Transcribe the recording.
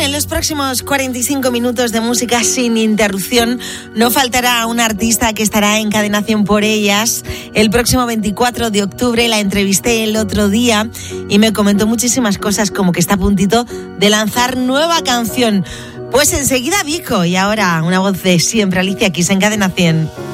en los próximos 45 minutos de música sin interrupción no faltará un artista que estará en Cadena 100 por ellas. El próximo 24 de octubre la entrevisté el otro día y me comentó muchísimas cosas, como que está a puntito de lanzar nueva canción. Pues enseguida Vico, y ahora una voz de siempre, Alicia Keys en Cadena 100.